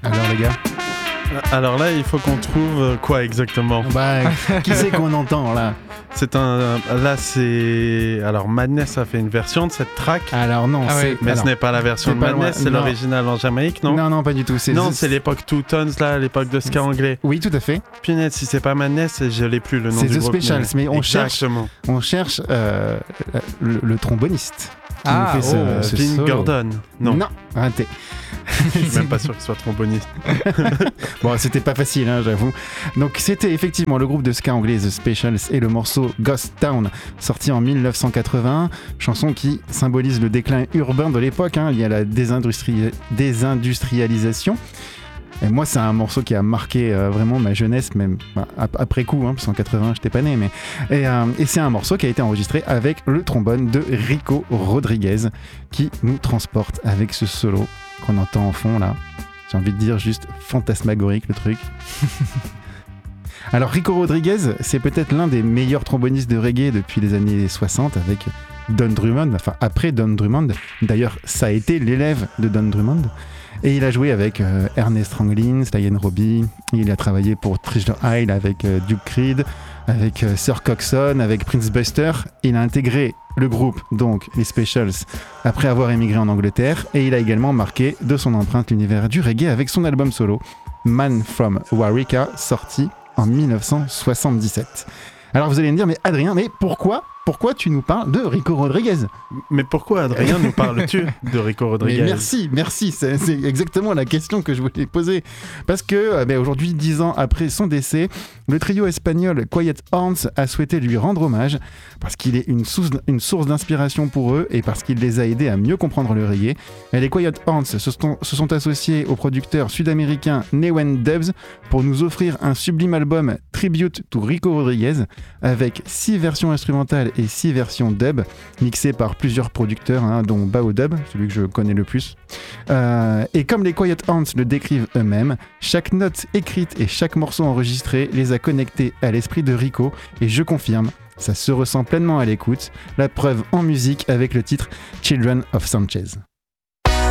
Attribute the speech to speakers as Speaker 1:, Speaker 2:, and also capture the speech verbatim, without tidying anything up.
Speaker 1: Alors les gars,
Speaker 2: Alors là, il faut qu'on trouve quoi exactement?
Speaker 1: bah, qui c'est qu'on entend là?
Speaker 2: C'est un. Là, c'est. Alors, Madness a fait une version de cette track.
Speaker 1: Alors non,
Speaker 3: Ah
Speaker 1: c'est...
Speaker 3: ouais.
Speaker 2: Mais
Speaker 1: alors,
Speaker 2: ce n'est pas la version
Speaker 1: c'est
Speaker 2: de
Speaker 1: pas
Speaker 2: Madness,
Speaker 1: loin.
Speaker 2: c'est
Speaker 1: Non.
Speaker 2: l'original en Jamaïque, non?
Speaker 1: non, non, pas du tout. C'est
Speaker 2: Non,
Speaker 1: The-
Speaker 2: c'est l'époque Two Tones, là, l'époque de ska anglais.
Speaker 1: Oui, tout à fait.
Speaker 2: Punaise, si c'est pas Madness, je l'ai plus le nom
Speaker 1: C'est
Speaker 2: du
Speaker 1: The
Speaker 2: groupe.
Speaker 1: Specials, mais on cherche-
Speaker 2: Exactement.
Speaker 1: On cherche euh, le, le tromboniste qui
Speaker 3: Ah,
Speaker 1: nous fait ce,
Speaker 2: Oh,
Speaker 1: ce
Speaker 2: Vin
Speaker 1: solo.
Speaker 2: Gordon. Non,
Speaker 1: Non, raté.
Speaker 2: je suis même pas sûr qu'il soit tromboniste.
Speaker 1: Bon, c'était pas facile, hein, j'avoue. Donc, c'était effectivement le groupe de ska anglais The Specials et le morceau Ghost Town, sorti en dix-neuf cent quatre-vingts, chanson qui symbolise le déclin urbain de l'époque, hein, lié à la désindustri- désindustrialisation. Et moi, c'est un morceau qui a marqué euh, vraiment ma jeunesse, même bah, ap- après coup, hein, parce qu'en quatre-vingts, j'étais pas né. Mais... Et, euh, et c'est un morceau qui a été enregistré avec le trombone de Rico Rodriguez, qui nous transporte avec ce solo qu'on entend en fond là. J'ai envie de dire juste fantasmagorique le truc. Alors Rico Rodriguez, c'est peut-être l'un des meilleurs trombonistes de reggae depuis les années soixante avec Don Drummond, enfin après Don Drummond. D'ailleurs, ça a été l'élève de Don Drummond. Et il a joué avec euh, Ernest Ranglin, Sly and Robbie. Il a travaillé pour Treasure Isle avec euh, Duke Creed, avec euh, Sir Coxsone, avec Prince Buster. Il a intégré le groupe, donc les Specials, après avoir émigré en Angleterre. Et il a également marqué de son empreinte l'univers du reggae avec son album solo Man from Warwick, sorti en dix-neuf cent soixante-dix-sept. Alors vous allez me dire, mais Adrien, mais pourquoi Pourquoi tu nous parles de Rico Rodriguez?
Speaker 2: Mais pourquoi, Adrien, nous parles-tu de Rico Rodriguez?
Speaker 1: Mais merci, merci, c'est, c'est exactement la question que je voulais poser. Parce que euh, ben, aujourd'hui, dix ans après son décès, le trio espagnol Quiet Horns a souhaité lui rendre hommage parce qu'il est une source, une source d'inspiration pour eux et parce qu'il les a aidés à mieux comprendre le reggae. Et les Quiet Horns se sont, se sont associés au producteur sud-américain Newen Dubs pour nous offrir un sublime album Tribute to Rico Rodriguez avec six versions instrumentales et six versions dub mixées par plusieurs producteurs, hein, dont Baodub, celui que je connais le plus. Euh, et comme les Quiet Horns le décrivent eux-mêmes, chaque note écrite et chaque morceau enregistré les a connectés à l'esprit de Rico, et je confirme, ça se ressent pleinement à l'écoute. La preuve en musique avec le titre Children of Sanchez.